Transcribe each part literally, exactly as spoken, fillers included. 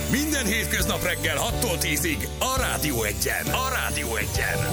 Minden hétköznap reggel hattól tízig a Rádió Egyen. A Rádió Egyen.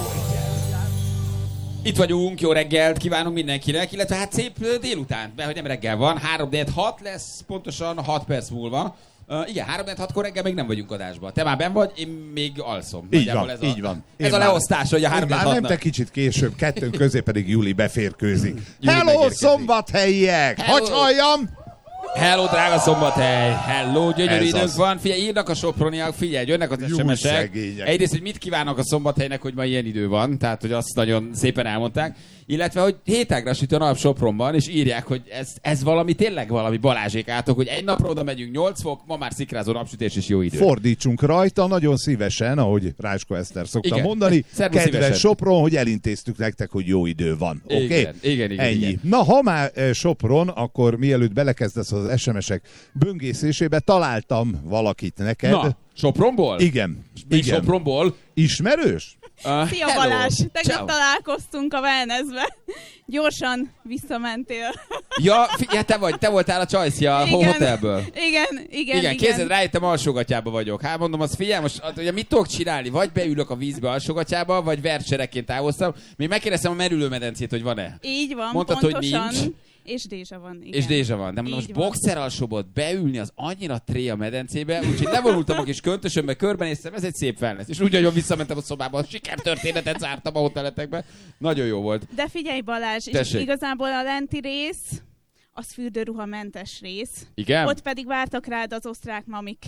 Itt vagyunk, jó reggelt kívánunk mindenkinek, illetve hát szép délután, mert hogy nem reggel van, három hat lesz pontosan hat perc múlva. Uh, igen, három hatkor reggel még nem vagyunk adásban. Te már benn vagy, én még alszom. Így van, ez így a, van. Ez én a leosztás, hogy a három hatnak. Nem te kicsit később, kettőn közé pedig Júli beférkőzik. Hello, szombathelyiek! Hogy halljam? Hello, drága Szombathely! Hello, gyönyörű Ez időnk az. van. Figyelj, írnak a soproniak, figyelj, jönnek az es em esek. szegények. Egyrészt, hogy mit kívánok a Szombathelynek, hogy ma ilyen idő van, tehát, hogy azt nagyon szépen elmondták. Illetve, hogy hétágra süt a nap Sopronban, és írják, hogy ez, ez valami, tényleg valami Balázsék átok, hogy egy napra oda megyünk nyolc fok, ma már szikrázó napsütés és jó idő. Fordítsunk rajta nagyon szívesen, ahogy Rácsko Eszter szokta Igen. mondani. Szervusz Kedves szívesen. Sopron, hogy elintéztük nektek, hogy jó idő van. Oké? Okay? Igen, igen, igen, Ennyi. igen. Na, ha már eh, Sopron, akkor mielőtt belekezdesz az es em esek böngészésébe, találtam valakit neked. Na, Sopronból? Igen. Még Igen. Sopronból? Ismerős? Uh, Szia hello. Balázs! Tegnap Ciao. találkoztunk a wellnessbe. Gyorsan visszamentél. Ja, figyelj, te vagy, te voltál a Csajszia a hotelből. Igen, igen, igen. Igen, képzeld, rájöttem, alsógatyába vagyok. Hát mondom, azt figyelj, most ugye mit tudok csinálni? Vagy beülök a vízbe alsógatyába, vagy verserekként távoztam. Még megkérdeztem a merülőmedencét, hogy van-e. Így van, Mondtad, pontosan. hogy nincs. És dézsa van, igen. És dézsa van. De mondom, Így most van. boxer alsóból beülni az annyira tré a medencébe, úgyhogy levonultam a kis köntösömbe, körbenéztem, ez egy szép wellness. És úgy, ahogy visszamentem a szobába, a sikertörténetet zártam a hoteletekbe. Nagyon jó volt. De figyelj Balázs, és Tessék. igazából a lenti rész, az fürdőruhamentes rész. Igen? Ott pedig vártak rád az osztrák mamik.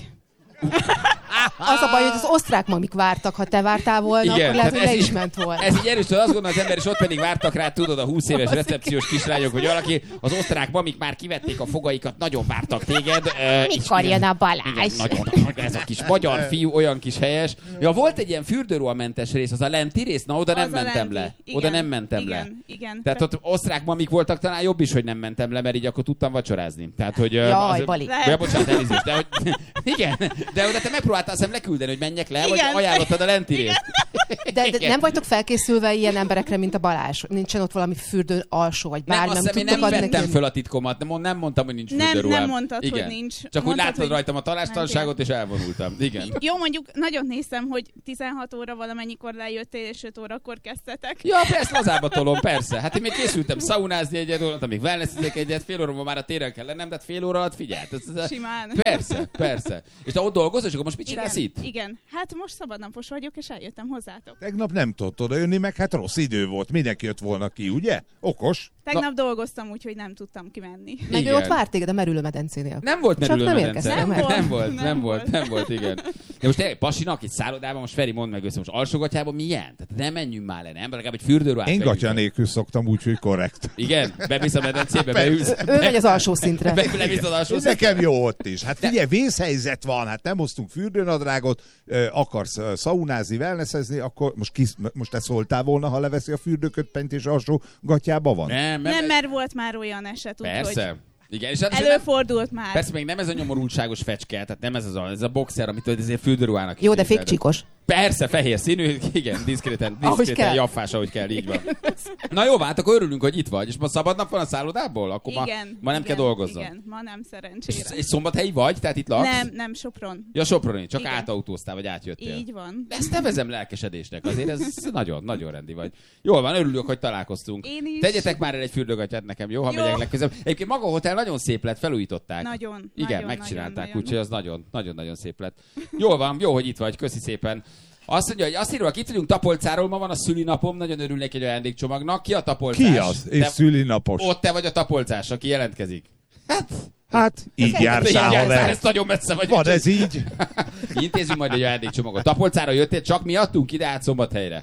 Az a baj, hogy az osztrák mamik vártak, ha te vártál volna, Igen, akkor lehet, tehát hogy le ez is így- ment volna. Ez így erős, hogy azt gondolom az ember, és ott pedig vártak rá, tudod, a húsz éves recepciós kislányok, hogy valaki, az osztrák mamik már kivették a fogaikat, nagyon vártak téged. Uh, Mikor jön a Balázs? Igen, nagyon, ez a kis magyar fiú, olyan kis helyes. Ja, volt egy ilyen fürdőruhamentes rész, az a lenti rész, na oda nem Az a mentem lenti. le. Igen, Oda nem mentem igen, le. Igen, Tehát ott osztrák mamik voltak, talán jobb is, hogy nem mentem le, mert így akkor tudtam vacsorázni. Tehát, hogy... ö, Jaj, az- Bali. Ja, bocsánat, elnézést, de hogy... Igen, de oda te megpróbáltál szem leküldeni, hogy menjek le, vagy Igen. ajánlottad a lenti részt. De, de nem vagytok felkészülve ilyen emberekre, mint a Balázs? Nincsen ott valami fürdő alsó, vagy Nem, bármi, azt nem hiszem, én nem tudtok adni vettem neki? föl a titkomat, nem, nem mondtam, hogy nincs Nem, fürdőruhám. nem mondtad, Igen. hogy nincs. Csak úgy Mondtad, láttad hogy rajtam a talástalanságot, és elvonultam. Igen. Jó, mondjuk nagyon néztem, hogy tizenhat óra valamennyikor lejöttél, és öt órakor kezdtetek. Ja, persze, lazába tolom, persze. Hát én még készültem szaunázni egyet, voltam még wellnessezek egyet, fél óra már a téren kell lennem, de hát fél óra alatt figyelt. Ez, ez, Simán. persze, persze. És te ott dolgozol, és akkor most mit csinálsz Igen, itt? igen. Hát most szabadnapos vagyok, és eljöttem hozzátok. Tegnap nem tudott odajönni, meg hát rossz idő volt. Mindenki jött volna ki, ugye? Okos. Tegnap dolgoztam, úgyhogy nem tudtam kimenni. Meg ő Igen. ott várt téged a merülőmedencénél. Nem volt Csak merülő nem medence. érkeztél meg. Nem volt, nem, Nem volt, volt. nem volt, igen. De most tényleg pasinak egy szállodában, most Feri, mondd meg össze, most alsógatyában milyen? Tehát nem menjünk már le, nem? Legalább egy fürdőruhát Én vegyünk gatya fel. nélkül szoktam, úgyhogy korrekt. Igen, bevisz a medencébe, beülsz. Ő megy az alsó szintre. Be, levisz az alsó Ez nekem jó ott is. Hát figyelj, vészhelyzet van, hát nem hoztunk fürdőnadrágot, ö, akarsz ö, szaunázni, wellnessezni, akkor most, kis, most te szóltál volna, ha leveszi a fürdőkötpenyt és alsó gatyába van? Nem, Nem, mert volt már olyan eset, úgyhogy Persze. Igen, és hát nem, előfordult már. persze még nem ez a nyomorultságos fecske, tehát nem ez az a, ez a boxer, amit ezért fürdőruhának Jó, de képzel. fékcsíkos. Persze, fehér színű, igen, diszkréten, Ahogy diszkréten kell. jaffás, ahogy kell, így van. Na jó, hát akkor örülünk, hogy itt vagy, és ma szabad nap van a szállodából? Akkor ma, Igen, ma nem igen, kell dolgozzon. Igen, ma nem És, szerencsére. és szombathelyi vagy, tehát itt laksz? Nem, nem Sopron. Ja, Soproni, csak Igen. átautóztál, vagy átjöttél. Így van. De ezt nevezem lelkesedésnek, azért ez nagyon, nagyon rendi vagy. Jól van, örülök, hogy találkoztunk. Én is. Tegyetek már el egy fürdőgatyát nekem, jó, ha Jó. megyek legközelebb. Egyébként maga a hotel nagyon szép lett, felújították. Nagyon. Igen, nagyon, megcsinálták, nagyon, úgyhogy az nagyon, nagyon-nagyon szép lett. Jól van, jó, hogy itt vagy, köszi szépen. Azt mondja, hogy azt írva, itt vagyunk Tapolcáról, ma van a szülinapom, nagyon örülnék egy ajándékcsomagnak. Ki a tapolcás? Ki az? És Te, szülinapos. ott te vagy a tapolcás, aki jelentkezik. Hát, Hát, így jársz, így jársz, haver. ez nagyon messze vagy. Van ez így? Intézzünk majd egy ajándékcsomagot. Tapolcára jöttél, csak miattunk ide át Szombathelyre.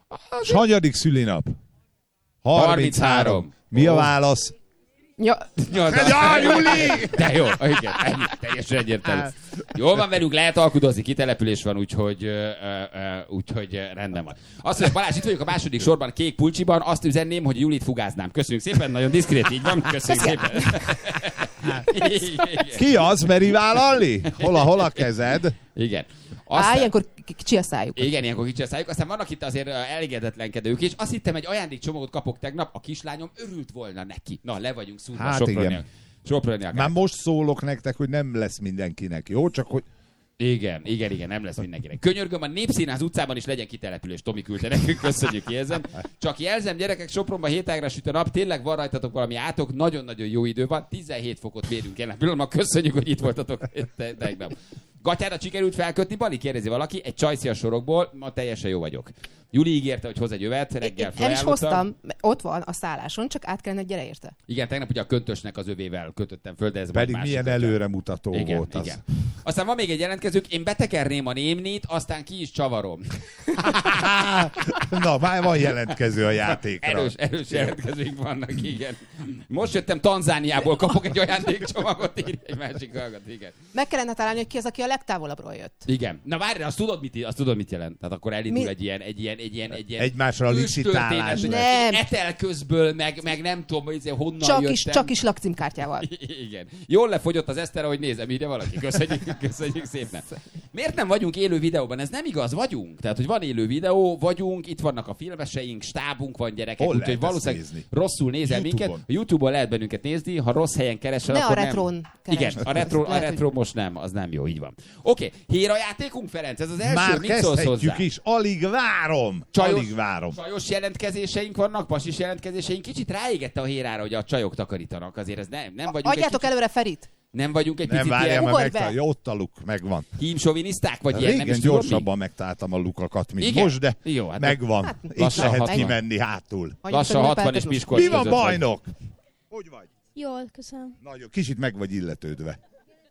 S hanyadik szülinap? harminchárom. Mi a válasz? Ja, Ja, Júli! de jó, igen, ennyi, teljesen egyértelmű. Jól van velünk, lehet alkudozni, kitelepülés van, úgyhogy, uh, uh, úgyhogy uh, rendben van. Azt mondja, Balázs, itt vagyok a második sorban, kék pulcsiban, azt üzenném, hogy Julit fugáznám. Köszönjük szépen, nagyon diszkrét, így van, köszönjük szépen. Igen. Ki az? Meri vállalni? Hol a, hol a kezed? Igen. Á, Aztán, ilyenkor kicsi a szájuk. igen, ilyenkor kicsi a szájuk. Aztán vannak itt azért uh, elégedetlenkedők is. Azt hittem, egy ajándékcsomagot kapok tegnap, a kislányom örült volna neki. Na, le vagyunk szúrva, Hát Soproniak. igen. Soproniak. Már most szólok nektek, hogy nem lesz mindenkinek, jó? Csak hogy Igen, igen, igen, nem lesz mindenkinek. Könyörgöm, a Népszínház utcában is legyen kitelepülés, Tomi küldte nekünk, köszönjük, érzem. Csak jelzem, gyerekek, Sopronba hétágra süt a nap, tényleg van rajtatok valami átok, nagyon-nagyon jó idő van, tizenhét fokot mérünk el. Pillanatban köszönjük, hogy itt voltatok tegnap. Gatyára sikerült felkötni, Bali, kérdezi valaki, egy csajci a sorokból, ma teljesen jó vagyok. Juli ígérte, hogy hoz egy övet, reggel El is hoztam, ott van a szálláson, csak át kellene, gyere érte. Igen, tegnap ugye a köntösnek az övével kötöttem föl, de ez Pedig majd milyen másik előremutató igen, volt az. igen. Aztán van még egy jelentkezők, én betekerném a némnit, aztán ki is csavarom. Na, már van jelentkező a játékra. Erős, erős jelentkezőink vannak, igen. Most jöttem Tanzániából, kapok egy ajándékcsomagot, írja egy másik hallgat, igen. Meg kellene találni, hogy ki az, aki a legtávolabbról jött. Igen. Na várj, azt tudod, mit, azt tudod, mit jelent? Tehát akkor elindul Mi? egy ilyen, egy ilyen, egy ilyen, egy ilyen Egymásra licitálás. Nem. Etel közből, meg, meg nem tudom, hogy honnan Csak jöttem. is, csak is lakcímkártyával. Igen. Jól lefogyott az Eszter, ahogy nézem, írja valaki. Köszönjük, köszönjük szépen. Miért nem vagyunk élő videóban? Ez nem igaz, vagyunk. Tehát, hogy van élő videó, vagyunk, itt vannak a filmeseink, stábunk van, gyerekek, úgyhogy valószínűleg nézni? rosszul nézel YouTube-on. minket. A YouTube-on lehet bennünket nézni, ha rossz helyen keresel, Ne a akkor retrón nem. keresd. Igen, a retro, a Lehet, hogy- retro most nem, az nem jó, így van. Oké, okay. Héra játékunk, Ferenc, ez az első, Már mit szólsz hozzá? kezdhetjük is, alig várom. Csajos, Alig várom. Csajos jelentkezéseink vannak, pasis jelentkezéseink. Kicsit ráégette a hérára, hogy a csajok takarítanak. Azért ez nem, nem vagyunk egy Adjátok kicsit, előre Ferit. nem vagyunk egy Nem, picit várjál, ilyen mert ugorj be. megtalálja. Ott a luk, megvan. hímsoviniszták, vagy ilyen, nem Régen is tudom mi? gyorsabban megtaláltam a lukakat, mint Igen? most, de Jó, hát megvan. hát Itt lassan lehet hatvan. kimenni hátul. Lassan hatvan és Miskolc Mi van, között vagy. bajnok? Hogy vagy? Jól, köszönöm. Nagyon, kicsit meg vagy illetődve.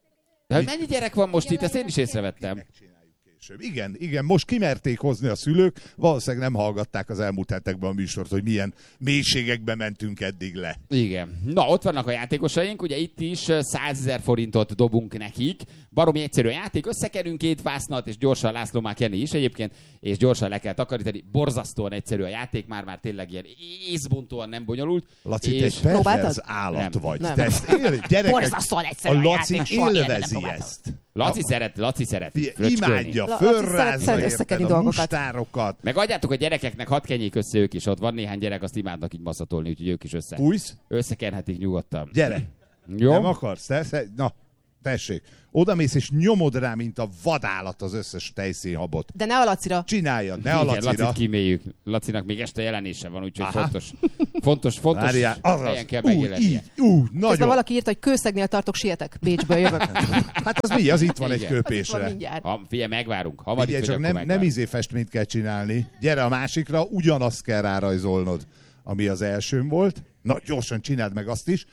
De hogy mennyi gyerek van most itt, ezt én is észrevettem. Megcsináljuk később. Igen, igen, most kimerték hozni a szülők, valószínűleg nem hallgatták az elmúlt hetekben a műsort, hogy milyen mélységekbe mentünk eddig le. Igen. Na, ott vannak a játékosaink, ugye itt is százezer forintot dobunk nekik. Baromi egyszerű a játék, összekerünk két vásznat, és gyorsan László már kenni is egyébként, és gyorsan le kell takarítani. Borzasztóan egyszerű a játék, már már tényleg ilyen észbontóan nem bonyolult. Laci, és... te egy perverz Próbáltad? állat Nem. vagy. Nem. Te ezt él, gyerekek, Borzasztóan egyszerű a a Laci játék, soha életben nem élvezi próbáltam. ezt. Laci szeret, Laci szeret. Figyelj, fröcskölni. imádja, La- Laci szeret- fölrázza szeret érted összekenni a dolgokat. mustárokat. Meg adjátok a gyerekeknek, hadd kenjék össze ők is, ott van néhány gyerek, azt imádnak így maszatolni, úgyhogy ők is össze. Fújsz? Összekenhetik nyugodtan. Gyere. Jó? Nem akarsz? Te, te, na, tessék. Oda mész és nyomod rá, mint a vadállat az összes tejszínhabot. De ne a Lacira. Csináljad, ne a Igen, Lacira. Lacit kiméljük. Lacinak még este jelenése van, úgyhogy Aha. fontos, fontos, fontos Várjál, helyen azaz, kell úgy, megjelennie. így, úgy, Közben nagyon. valaki írta, hogy kőszegnél tartok, sietek. Bécsből jövök. Hát az mi? Az itt van egy Igen. Az itt van köpésre. mindjárt. Ha, figyelj, megvárunk. Ha vagy Figyelj, itt, csak vagy, nem, akkor nem megvárunk. izé festményt kell csinálni. Gyere a másikra, ugyanazt kell rárajzolnod, ami az elsőn volt. Na, gyorsan csináld meg azt is.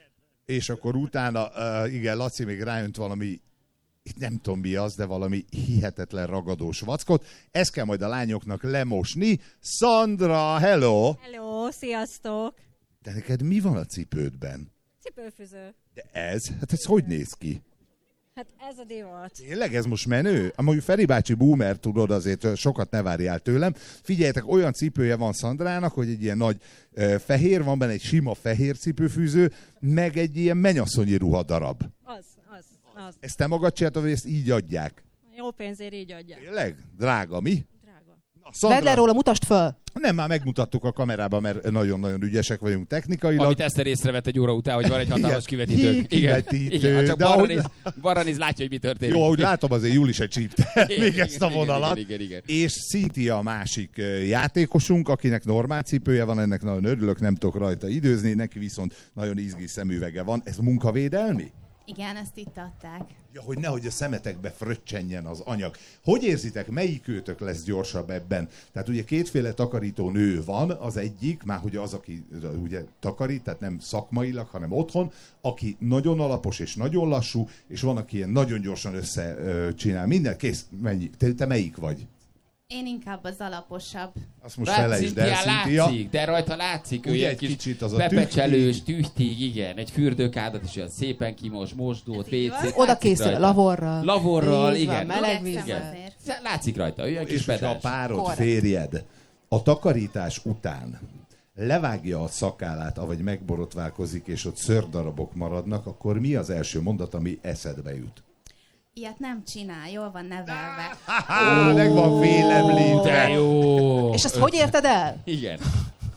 És akkor utána, uh, igen, Laci még rájönt valami, itt nem tudom mi az, de valami hihetetlen ragadós vackot. Ezt kell majd a lányoknak lemosni. Szandra, hello! Hello, sziasztok! De neked mi van a cipődben? Cipőfűző. De ez? Hát ez hogy néz ki? Hát ez a divat. Tényleg ez most menő? Amúgy Feri bácsi boomer, tudod, azért sokat ne várjál tőlem. Figyeljetek, olyan cipője van Szandrának, hogy egy ilyen nagy uh, fehér, van benne egy sima fehér cipőfűző, meg egy ilyen mennyasszonyi ruhadarab. Az, az, az. Ezt te magad csináltad, vagy ezt így adják? Jó pénzért így adják. Tényleg? Drága, mi? Drága. Na, Szandra, Vedd le róla, mutasd föl. nem, már megmutattuk a kamerában, mert nagyon-nagyon ügyesek vagyunk technikailag. Amit Eszter észrevett egy óra után, hogy van egy hatalmas Igen. kivetítő. Jé, kivetítő, Igen, ha csak de balra ahogy- néz, balra néz, látja, hogy mi történik. Jó, ahogy látom, azért Júli se csípte Igen, még igen, ezt a igen, vonalat. igen, igen, igen. És Cynthia a másik ö, játékosunk, akinek normál cipője van, ennek nagyon örülök, nem tudok rajta időzni, neki viszont nagyon izgi szemüvege van. Ez munkavédelmi? Igen, ezt itt adták. Ja, hogy nehogy a szemetekbe fröccsenjen az anyag. Hogy érzitek, melyik őtök lesz gyorsabb ebben? Tehát ugye kétféle takarító nő van, az egyik, már hogy az, aki ugye takarít, tehát nem szakmailag, hanem otthon, aki nagyon alapos és nagyon lassú, és van, aki ilyen nagyon gyorsan összecsinál. Minden kész, mennyi? Te, te melyik vagy? Én inkább az alaposabb. Azt most Rá, felejtsd el, Cynthia Cynthia. látszik, de rajta látszik, ő Ugye ilyen egy kis kicsit az a pepecselős, tühtig, igen, egy fürdőkádat is olyan szépen kimos, mosdót, vécét. Oda készül, lavorral. Lavorral, Így van, igen. meleg Igyekszem vízzel. azért. Látszik rajta, ő ilyen kis És hogyha a pedás. párod, Korrekt. férjed a takarítás után levágja a szakállát, avagy megborotválkozik, és ott szördarabok maradnak, akkor mi az első mondat, ami eszedbe jut? Ilyet nem csinál, jól van nevelve. Há, meg van félemlítve. De jó! És ezt hogy érted el? Igen.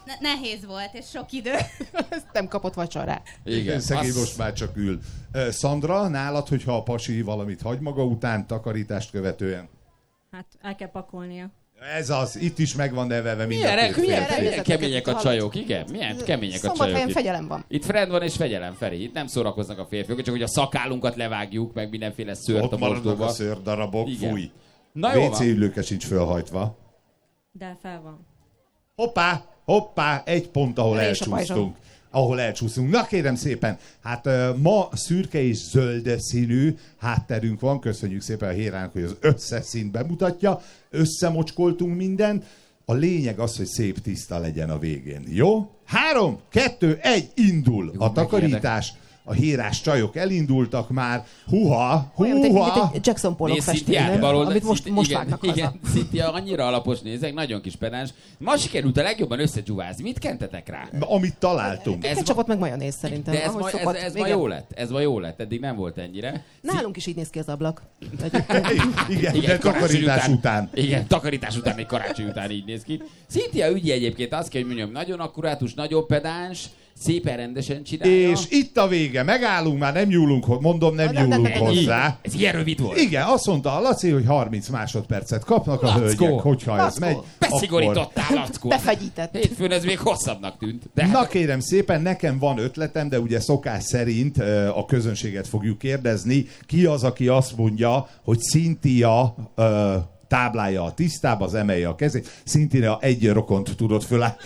Ne- nehéz volt, és sok idő. Ezt nem kapott vacsorát. Igen. Szegény Azt- most már csak ül. Ö, Szandra, nálad, hogyha a pasi valamit hagy maga után, takarítást követően? Hát el kell pakolnia. Ez az, itt is megvan nevelve mind a Milyen, két milyen, férfi. milyen kemények a csajok, igen? Milyen kemények a csajok Szombathelyen itt. fegyelem van. Itt friend van és fegyelem, Feri. Itt nem szórakoznak a férfiak, csak hogy a szakállunkat levágjuk, meg mindenféle szőrt Ott a maradnak mosdóba. a szőrdarabok, Igen. fúj. Na jó vé cé van. ülőke sincs fölhajtva. De fel van. Hoppá, hoppá, egy pont, ahol És a elcsúsztunk. Ahol elcsúszunk. Na kérem szépen, hát uh, ma szürke és zöld színű hátterünk van, köszönjük szépen a Hérának, hogy az összes színt bemutatja, összemocskoltunk mindent. A lényeg az, hogy szép tiszta legyen a végén. Jó? Három, kettő, egy, indul Jó, a takarítás. A hírás csajok elindultak már. Huha, Olyan, mint egy, mint huha. egy Jackson Pollock Nézd festmény, Szintiát nem? balról, Amit most, Szinti- most igen, vágnak igen, haza. Szintia annyira alapos nézek, nagyon kis pedáns. Ma sikerült a legjobban összegyúvázni. Mit kentetek rá? Amit találtunk. Ez Ketchupot meg majonéz szerintem, De ez, ahogy ma, ez, szokott. ez ma Igen. jó lett, ez ma jó lett, eddig nem volt ennyire. Nálunk is így néz ki az ablak. Igen, Igen, de takarítás után. Igen, takarítás után, még karácsony után így néz ki. Szintia ügyi egyébként azt kell, hogy mondjam, nagyon akkurátus, nagyon pedáns, szépen rendesen csinálja. És itt a vége, megállunk már, nem nyúlunk, mondom, nem Nem, nem, nyúlunk nem, nem, hozzá. Ez ilyen rövid volt. Igen, azt mondta a Laci, hogy harminc másodpercet kapnak a Lackó. hölgyek, hogyha ez Lackó. megy. Beszigorítottál, Lackó. Befegyített. Hétfőn ez még hosszabbnak tűnt. De Na kérem szépen, nekem van ötletem, de ugye szokás szerint ö, a közönséget fogjuk kérdezni, ki az, aki azt mondja, hogy Szintia ö, táblája a tisztába, az emelje a kezét. Szintia egy rokont tudott föláll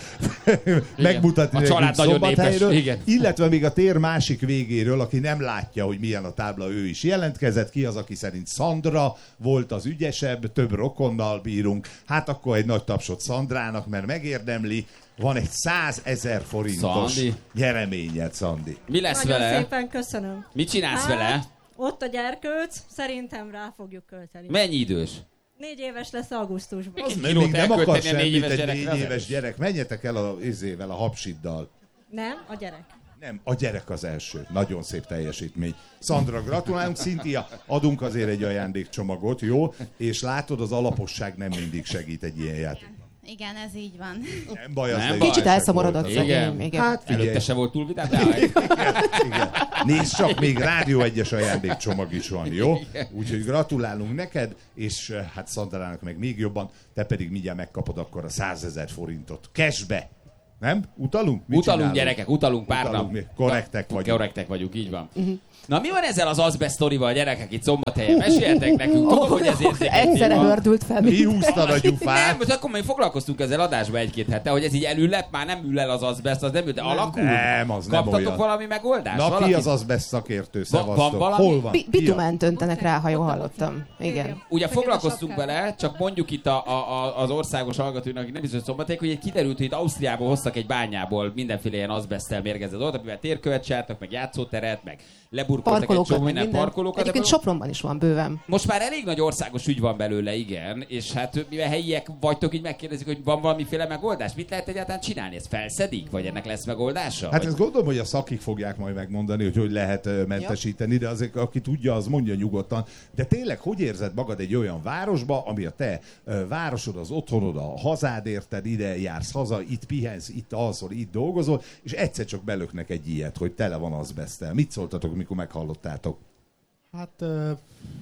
megmutatni A család nekünk nagyon Szombathelyről, népes, igen. illetve még a tér másik végéről, aki nem látja, hogy milyen a tábla, ő is jelentkezett. Ki az, aki szerint Szandra volt az ügyesebb, több rokonnal bírunk. Hát akkor egy nagy tapsot Szandrának, mert megérdemli. Van egy százezer forintos Szandi. nyereményed, Szandi. mi lesz Nagyon vele? szépen köszönöm. Mit csinálsz Hát, vele? Ott a gyerkőc, szerintem rá fogjuk költeni. Mennyi idős? Négy éves lesz augusztusban. Az kilót még nem akar elkölteni a négy semmit éves egy gyerekre, négy az éves gyerek. Menjetek el a izével, a hapsiddal. Nem, a gyerek. Nem, a gyerek az első. Nagyon szép teljesítmény. Szandra, gratulálunk. Szintia, adunk azért egy ajándékcsomagot, jó? És látod, az alaposság nem mindig segít egy ilyen játékban. Igen, ez így van. Nem baj, az Nem legyen. baj. Kicsit elszomorodott Igen. szegény. Igen. Hát figyelj, Előtte se volt túl vidám, de igen. Nézd csak, még Rádió egyes ajándékcsomag is van, jó? Úgyhogy gratulálunk neked, és eh, hát Szandrának meg még jobban, te pedig mindjárt megkapod akkor a százezer forintot. Cashbe! Nem? Utalunk? Mit utalunk csinálunk? gyerekek, utalunk pár Utalunk, nap. mi korrektek vagyunk. Korrektek vagyunk, így van. Na mi van ezzel az azbest sztorival, gyerekek, itt Szombathelyen? Meséljetek nekünk, tudom, hogy ez érzékeny Egyszerre téma. hördült fel. Mi minden. húztad a Nem, gyufát? most akkor még foglalkoztunk ezzel adásba egy-két hete, hogy ez így elüllep, már nem ül el az azbest, az nem ül, de alakul. Nem, az nem Kaptatok olyan. valami megoldást? Na, Valaki? ki az azbest szakértő? van Szevasztok. valami? Hol van? Bi- Ki a- Bitumánt öntenek rá, ha jól hallottam. Igen. Ugye Fekete foglalkoztunk sapkával. vele, csak mondjuk itt a, a, a, az országos hallgatóinak, akik nem biztos, hogy Szombathely, hogy kiderült, hogy itt Ausztriából hoztak egy bányából mindenféle ilyen azbesztel mérgezett dolgot, amivel térkövet csináltak, meg játszóteret, meg leburkoltak egy Parkolókat, csomó meg minden minden. parkolókat. Egyébként ebből- Sopronban is van bőven. Most már elég nagy országos ügy van belőle, igen, és hát mivel helyiek vagytok, így megkérdezik, hogy van valamiféle megoldás. Mit lehet egyáltalán csinálni? Ez felszedik? Vagy ennek lesz megoldása? Hát Vagy... ezt gondolom, hogy a szakik fogják majd megmondani, hogy hogy lehet ö, mentesíteni, de azért aki tudja, az mondja nyugodtan. De tényleg, hogy érzed magad egy olyan városba, ami a te ö, városod, az otthonod, a hazád, érted, ide jársz haza, itt pihensz, itt alszol, itt dolgozol, és egyszer csak belöknek egy ilyet, hogy tele van azbesztel. Mit szóltatok, mikor meghallottátok? Hát... Uh,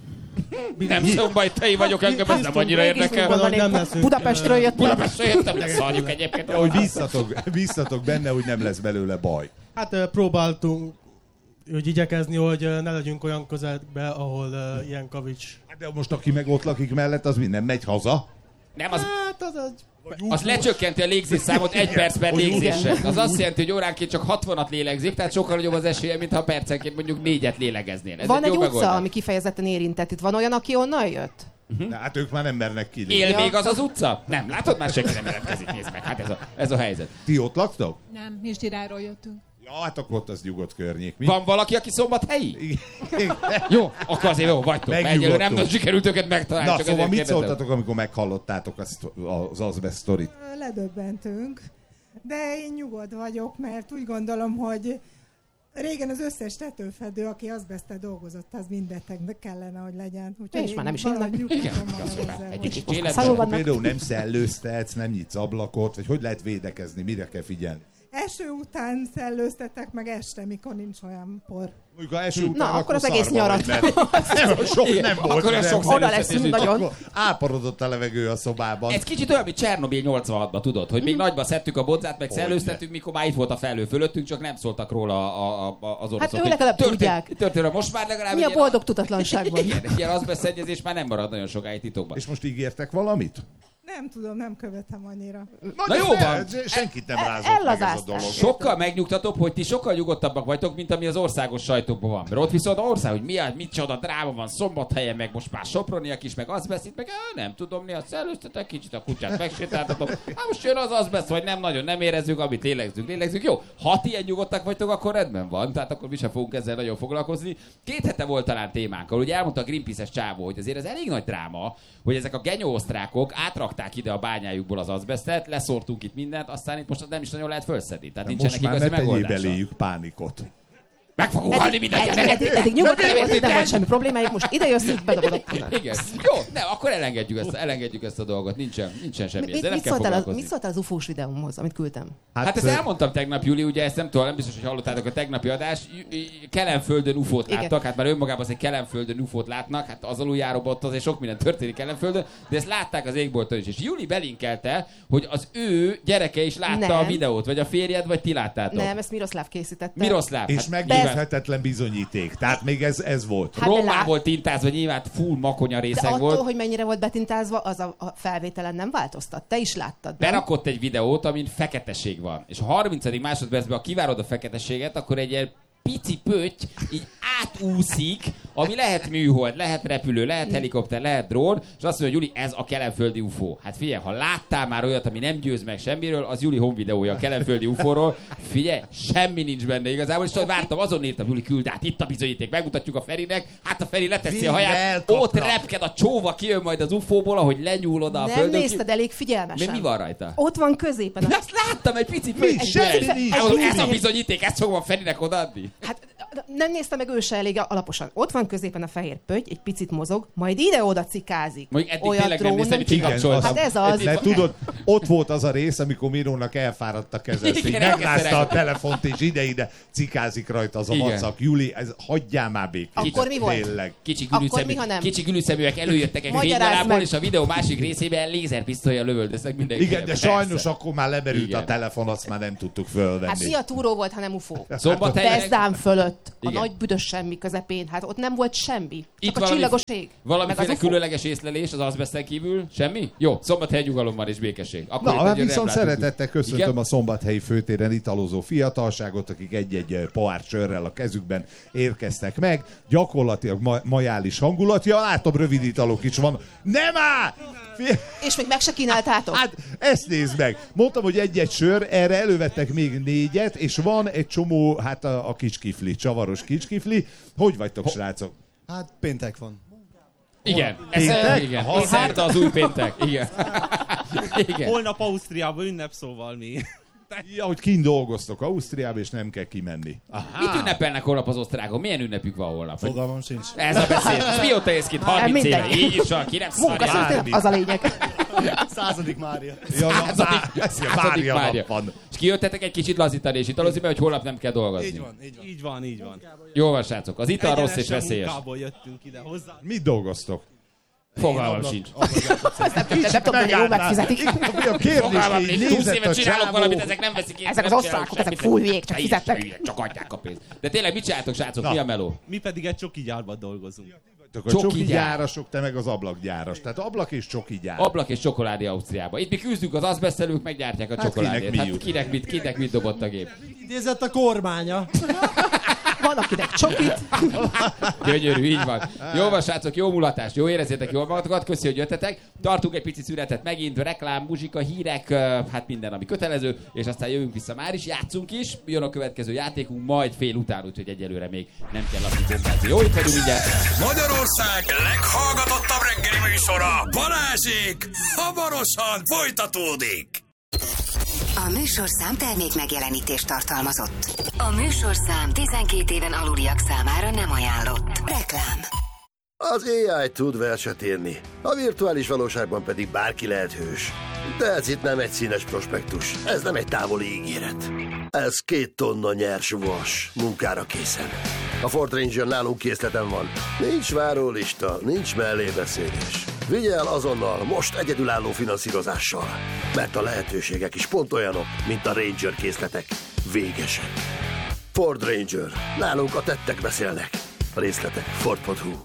Nem szombathelyi vagyok, engem ez nem annyira érdekel. Gondolom, nem leszünk, Budapestről ö, jöttem. Budapestre jöttem, de szarjuk egyébként. Hogy biztatok, biztatok benne, hogy nem lesz belőle baj. Hát ö, próbáltunk úgy igyekezni, hogy ö, ne legyünk olyan közelbe, ahol ö, ilyen kavics. Hát de most aki meg ott lakik mellett, az minden megy haza. Nem, az, Hát az egy... az lecsökkenti a légzésszámot egy perc per légzéssel. Az azt jelenti, hogy óránként csak hatvanat lélegzik, tehát sokkal nagyobb az esélye, mintha percenként mondjuk négyet lélegeznél. Ez Van egy jó utca, megoldás. ami kifejezetten érintett. Itt van olyan, aki onnan jött? De hát ők már nem mernek kilépni. Él Ja. még az az utca? Nem, látod? Már senki nem jelentkezik, nézd meg. Hát ez a, ez a helyzet. Ti ott laktok? Nem, Misdiráról jöttünk. Ja, hát akkor ott az nyugodt környék. Mi? Van valaki, aki szombathelyi? Igen. Jó, akkor azért jó, vagytok. Mert egyelőre nem Megnyugodtunk. nagyon sikerült őket megtalálni. Na, csak szóval ezért mit kérdezem. szóltatok, amikor meghallottátok azt, az azbest sztorit? Ledöbbentünk, de én nyugodt vagyok, mert úgy gondolom, hogy Régen az összes tetőfedő, aki azbesztel dolgozott, az mindbetegnek kellene, hogy legyen. Úgyhogy és már nem is ilyenek. Egy kicsit életben. Például nem szellőztetsz, nem nyitsz ablakot, vagy hogy lehet védekezni, mire kell figyelni? Eső után szellőztetek, meg este, mikor nincs olyan por. Mondjuk, eső után, na, akkor az egész nyarat. Nem, sok nem volt. Akkor sok oda leszünk nagyon. Áparodott a levegő a szobában. Ez kicsit olyan, mint Csernobil nyolcvanhatban, tudod, hogy még nagyba szedtük a bodzát, meg szellőztettük, mikor már itt volt a felhő fölöttünk, csak nem szóltak róla a, a, a, az oroszok. Hát ő legalább tudják. Történő, most már legalább... Mi a boldog tudatlanságban? Igen, ilyen azbeszszennyezés már nem marad nagyon sokáig titokban. És most ígértek valamit? Nem tudom, nem követem annyira. Na, Na jó van. Senkit nem rázott meg ez a dolog. Sokkal megnyugtatóbb, hogy ti sokkal nyugodtabbak vagytok, mint ami az országos sajtóban van. Mert ott viszont az ország, hogy mi a, mit csoda dráma van Szombathelyen, meg most már Soproniak is, meg azbeszt, meg á, nem tudom, mi a szellőztetek, kicsit a kutyát megsétáltatom. Hát most jön az azbeszt, vagy nem nagyon nem érezzük, amit lélegzünk, lélegzünk. Jó, ha ti ilyen nyugodtak vagytok, akkor rendben van. Tehát akkor mi sem fogunk ezzel nagyon foglalkozni. Két hete volt talán témánkkal. Ugye elmondta a Greenpeace-es csávó, hogy azért ez elég nagy dráma, hogy ezek a genyóosztrákok átrakták ide a bányájukból az azbesztet, leszórtunk itt mindent, aztán itt most nem is nagyon lehet felszedni. Tehát nincsenek igazi megoldása. Most már ne tegyél beléjük pánikot. Meg fogunk halni mindannyian. Eddig nyugodtan volt, nem volt semmi problémájuk, most ide jössz, így bedobod. Igen. Jó, nem, akkor elengedjük ezt, elengedjük ezt a dolgot. Nincsen, nincsen semmi. Mit, nem mit, kell szóltál az, foglalkozni. mit szóltál az ufós videómhoz, amit küldtem? Hát, hát ezt elmondtam tegnap, Júli, ugye ezt nem tudom, nem biztos, hogy hallottátok a tegnapi adást. Kelenföldön ufót láttak, hát már önmagában az, hogy Kelenföldön ufót látnak, hát az aluljáróban ott azért sok minden történik Kelenföldön, de ezt látták az égbolton is. És Júli belinkelte, hogy az ő gyereke is látta nem. a videót, vagy a férjed, vagy ti láttátok. Nem, ezt Miroszláv készítette. Miroszláv. És hát meggyőzhetetlen bizonyíték. Tehát még ez, ez volt. Hát Rommá lá... volt tintázva, nyilván full makonya részeg de attól, volt. hogy mennyire volt betintázva, az a, a felvételen nem változtat. Te is láttad, nem? Berakott egy videót, amin feketeség van. És a harmincadik másodpercben, ha kivárod a feketességet, akkor egy ilyen pici pötty így átúszik, ami lehet műhold, lehet repülő, lehet helikopter, lehet drón, és azt mondja, hogy Júli, ez a kelenföldi ufó. Hát figyelj, ha láttál már olyat, ami nem győz meg semmiről, az Júli home videója a kelenföldi ufóról. Figyelj, semmi nincs benne igazából, és vártam, azon írtam, Júli, küld át, itt a bizonyíték, megmutatjuk a Ferinek, hát a Feri leteszi a haját, ott repked a csóva, kijön majd az ufóból, ahogy lenyúl oda a nem földön. Nem nézted elég figyelmesen. Mi, mi van rajta? Ott van középen. A... Ezt láttam, egy pici pötty. Ez a bizonyíték, ezt fogom a Ferinek odaadni. Hát nem nézte meg ő se elég alaposan. Ott van középen a fehér pötty, egy picit mozog, majd ide-oda cikázik. Mondjuk eddig Olyat tényleg nem néztem, hogy kikapcsoltam. Hát ez az. De tudod, ott volt az a rész, amikor Mirónak elfáradt a keze, hogy megrázta a telefont, és ide-ide cikázik rajta az a WhatsApp. Júli, ez hagyjál már békét. Akkor mi volt? Tényleg. Kicsi gülüszemű, kicsi gülüszeműek előjöttek egy fénynyalából, és a videó másik részében lézerpisztollyal lövöldöztek mindenki. Igen, de sajnos akkor már lemerült a telefon, azt már nem tudtuk fölvenni. Hát szia túró volt, ha nem ufó. Szombathelyen fölött, a nagy büdös semmi közepén, hát ott nem volt semmi. Csak itt a csillagos ég. Valamiféle különleges észlelés az azbeszten kívül? Semmi? Jó, Szombathely nyugalom van és békesség. Akkor Na, hát viszont szeretettel köszöntöm Igen? a szombathelyi főtéren italozó fiatalságot, akik egy-egy pohár sörrel a kezükben érkeztek meg. Gyakorlatilag ma- majális hangulat. Ja, látom, rövid italok is van. Nem áll! És még meg se kínáltátok? Hát, ezt nézd meg. Mondtam, hogy egy-egy sör, erre elővettek még négyet, és van egy csomó, hát a, a kicskifli, csavaros kicskifli. Hogy vagytok, Ho- srácok? Hát péntek van. Igen, ez péntek? igen. Szerda az új péntek. Igen. Igen. Holnap Ausztriában ünnep, szóval mi. Ja, hogy kint dolgoztok Ausztriába, és nem kell kimenni. Aha. Mit ünnepelnek holnap az osztrákon? Milyen ünnepük van holnap? Fogalmam sincs. Ez a beszéd. És mióta ész ki? harminc éve. Így is van, ki nem szarja. Az a lényeg. Századik Mária. Ja, Századik, Mária, Mária van. És kijöttetek egy kicsit lazítani és italozni, mert hogy holnap nem kell dolgozni. Így van, így van. Így van, így van. Jó van, srácok. Az ital rossz és veszélyes. Munkából jöttünk ide hozzá. Mit dolgoztok? Fogalmam sincs. Nem tudom, hogy jól megfizetik. Fogalmam nincs. húsz évet csinálok valamit, ezek nem veszik Ezek az osztrákok, ezek full vég, csak fizetnek. Csak adják a pénzt. De tényleg mit csináltok, srácok? Mi a meló? Mi pedig egy csoki gyárban dolgozunk. A csoki gyárasok, te meg az ablakgyáras. Tehát ablak és csoki gyár. Ablak és csokoládé Ausztriába. Itt mi küzdünk az azbesztelők, meggyártják a hát csokoládét. Kinek hát kinek mit, kinek mit dobott a gép? Idézett a kormánya. Van akinek csokit. Gyönyörű, így van. Jó van, srácok, jó mulatást, jó érezzétek jól magatokat, köszi, hogy jöttetek. Tartunk egy pici szünetet megint, reklám, muzsika, hírek, hát minden, ami kötelező, és aztán jövünk vissza már is, játszunk is. Jön a következő játékunk, majd fél után, úgyhogy egyelőre még nem kell lapni bombázni. Jó, itt vagyunk mindjárt. Magyarország leghallgatottabb reggeli műsora, Balázsék, hamarosan folytatódik. A műsorszám termék megjelenítést tartalmazott. A műsorszám tizenkét éven aluliak számára nem ajánlott. Reklám. Az á i tud verset írni, a virtuális valóságban pedig bárki lehet hős. De ez itt nem egy színes prospektus, ez nem egy távoli ígéret. Ez két tonna nyers vas, munkára készen. A Ford Ranger nálunk készleten van. Nincs várólista, nincs mellébeszélés. Vigye el azonnal, most egyedülálló finanszírozással. Mert a lehetőségek is pont olyanok, mint a Ranger készletek. Végesek. Ford Ranger. Nálunk a tettek beszélnek. A részletek Ford pont hu.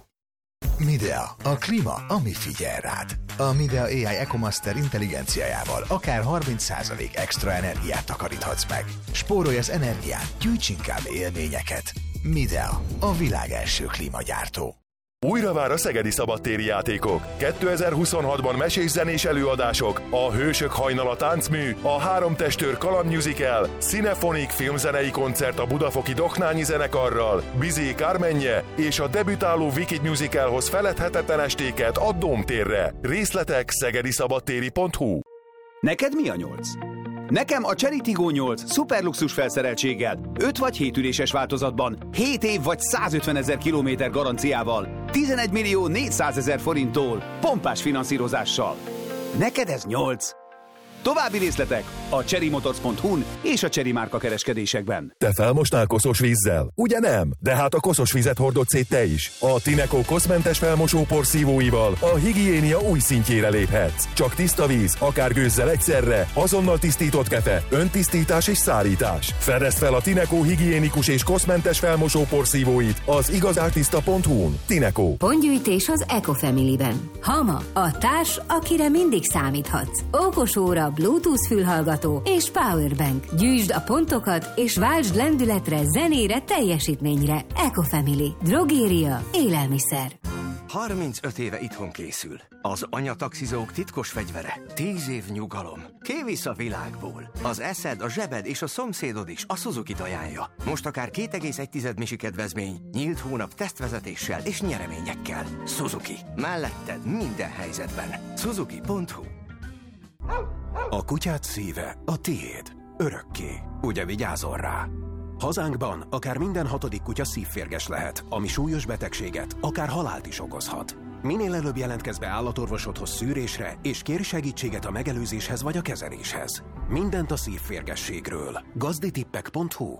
Midea, a klíma, ami figyel rád. A Midea á i EcoMaster intelligenciájával akár harminc százalék extra energiát takaríthatsz meg. Spórolj az energiát, gyűjts inkább élményeket. Midea, a világ első klímagyártó. Újra vár a szegedi szabadtéri játékok. kétezer-huszonhatban mesés zenés előadások, a Hősök hajnala táncmű, a Három testőr kalandmusical, Cinefonik filmzenei koncert a budafoki Doknányi zenekarral, Bizé Kármenje és a debütáló Wicked musicalhoz feledhetetlen estéket a Dómtérre. Részletek szegediszabadtéri pont hu. Neked mi a nyolc? Nekem a Chery Tiggo nyolc szuperluxus felszereltséggel, öt vagy hét üléses változatban, hét év vagy százötvenezer kilométer garanciával, tizenegy millió négyszázezer forinttól, pompás finanszírozással. Neked ez nyolc. További részletek a chery motors pont hu-n és a Chery márka kereskedésekben. Te felmosnál koszos vízzel? Ugye nem? De hát a koszos vizet hordod szét te is. A Tineco koszmentes felmosópor szívóival a higiénia új szintjére léphetsz. Csak tiszta víz, akár gőzzel egyszerre, azonnal tisztított kefe, öntisztítás és szárítás. Fedezd fel a Tineco higiénikus és koszmentes felmosópor szívóit az igazártiszta pont hu-n. Tineco. Pontgyűjtés az Ecofamily-ben. Hama, a társ, akire mindig számíthatsz. Okos óra, Bluetooth fülhallgató és powerbank. Gyűjtsd a pontokat és váltsd lendületre, zenére, teljesítményre. Ecofamily. Drogéria. Élelmiszer. harmincöt éve itthon készül. Az anyataxizók titkos fegyvere. tíz év nyugalom. Kivisz a világból. Az eszed, a zsebed és a szomszédod is a Suzuki-t ajánlja. Most akár két egész egy misi kedvezmény, nyílt hónap tesztvezetéssel és nyereményekkel. Suzuki. Melletted minden helyzetben. Suzuki pont hu. A kutyád szíve a tiéd. Örökké. Ugye vigyázol rá? Hazánkban akár minden hatodik kutya szívférges lehet, ami súlyos betegséget, akár halált is okozhat. Minél előbb jelentkezz be állatorvosodhoz szűrésre, és kérj segítséget a megelőzéshez vagy a kezeléshez. Mindent a szívférgességről. gazditippek pont hu.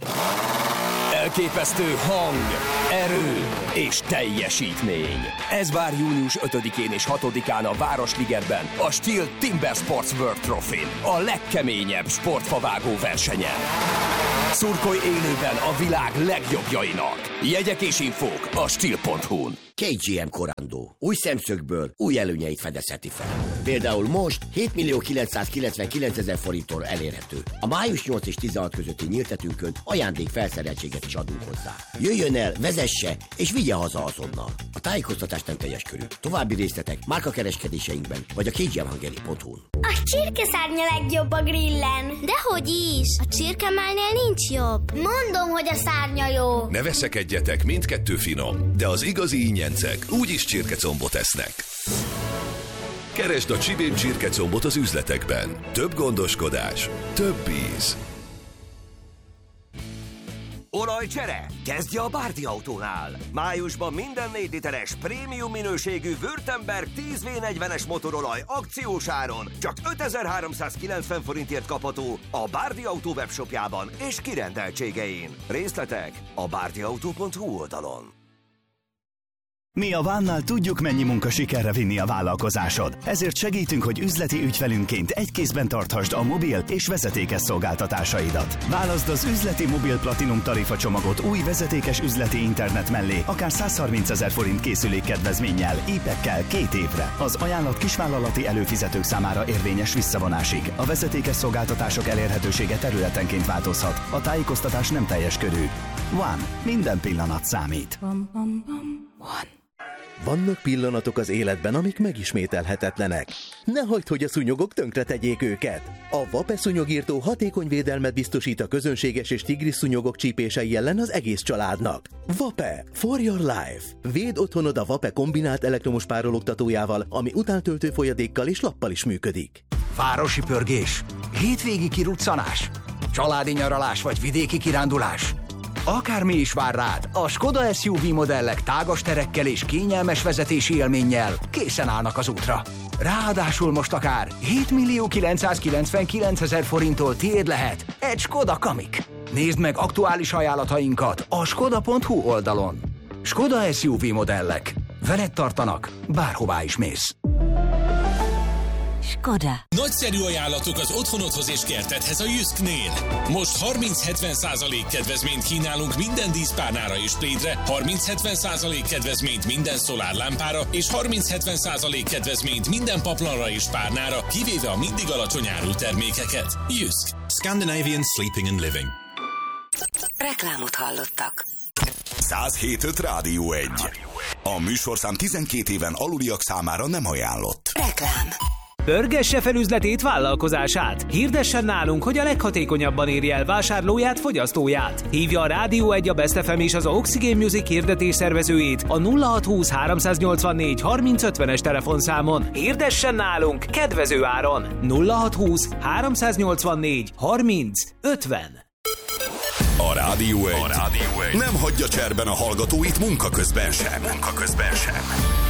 Elképesztő hang, erő és teljesítmény. Ez vár június ötödikén és hatodikán a Városligetben, a Steel Timber Sports World Trophy-n, a legkeményebb sportfavágó versenyen. Szurkolj élőben a világ legjobbjainak. Jegyek és infók a steel pont hu-n. ká gé em Corando. Új szemszögből új előnyeit fedezheti fel. Például most hét millió kilencszázkilencvenkilencezer forinttól elérhető. A május nyolc és tizenhat közötti nyíltetünkön ajándék felszereltséget is adunk hozzá. Jöjjön el, vezesse és vigye haza azonnal. A tájékoztatás nem teljes körű. További részletek márkakereskedéseinkben vagy a ká gé em hungary pont hu-n. A csirkeszárny a legjobb a grillen. Dehogy is. A csirkemálnél nincs jobb. Mondom, hogy a szárnya jó. Ne veszekedjetek, mindkettő finom, de az igazi ingyencek úgyis csirkecombot esznek. Keresd a Csibém csirkecombot az üzletekben. Több gondoskodás, több íz. Olajcsere! Kezdje a Bárdi Autónál! Májusban minden négy literes prémium minőségű Württemberg tíz vé negyvenes motorolaj akciós áron csak ötezer-háromszázkilencven forintért kapható a Bárdi Autó webshopjában és kirendeltségein. Részletek a bárdiautó pont hu oldalon. Mi a Vánnál tudjuk, mennyi munka sikerre vinni a vállalkozásod. Ezért segítünk, hogy üzleti ügyfelünként egy kézben tarthasd a mobil és vezetékes szolgáltatásaidat. Válaszd az üzleti mobil platinum tarifa csomagot új vezetékes üzleti internet mellé, akár százharmincezer forint készülékkedvezménnyel, épekkel két évre. Az ajánlat kisvállalati előfizetők számára érvényes visszavonásig. A vezetékes szolgáltatások elérhetősége területenként változhat. A tájékoztatás nem teljes körű. One. Minden pillanat számít. One. Vannak pillanatok az életben, amik megismételhetetlenek. Ne hagyd, hogy a szúnyogok tönkretegyék őket. A Vape szúnyogírtó hatékony védelmet biztosít a közönséges és tigris szúnyogok csípései ellen az egész családnak. Vape. For your life. Védd otthonod a Vape kombinált elektromos párologtatójával, ami utántöltő folyadékkal és lappal is működik. Városi pörgés, hétvégi kiruccanás, családi nyaralás vagy vidéki kirándulás. Akármi is vár rád, a Skoda es u vé modellek tágas terekkel és kényelmes vezetési élménnyel készen állnak az útra. Ráadásul most akár hétmillió kilencszázkilencvenkilencezer forinttól tiéd lehet egy Skoda Kamiq. Nézd meg aktuális ajánlatainkat a skoda pont hu oldalon. Skoda es u vé modellek. Veled tartanak, bárhová is mész. Skoda. Nagyszerű ajánlatok az otthonodhoz és kertedhez a Jysknél. Most harminc-hetven százalék kedvezményt kínálunk minden díszpárnára és plédre, harminc-hetven százalék kedvezményt minden szolárlámpára és harminc-hetven százalék kedvezményt minden paplanra és párnára, kivéve a mindig alacsony áru termékeket. Jysk. Scandinavian Sleeping and Living. Reklámot hallottak. száz hét öt Rádió egy. A műsorszám tizenkét éven aluliak számára nem ajánlott. Reklám. Pörgesse fel üzletét, vállalkozását. Hirdessen nálunk, hogy a leghatékonyabban érje el vásárlóját, fogyasztóját. Hívja a Rádió egy, a Best ef em és az Oxygen Music hirdetés szervezőjét a nulla hat húsz háromszáznyolcvannégy harminc ötvenes telefonszámon. Hirdessen nálunk kedvező áron. nulla hat húsz háromszáznyolcvannégy harminc ötven. A Rádió egy. A Rádió egy nem hagyja cserben a hallgatóit munka közben sem. Munka közben sem.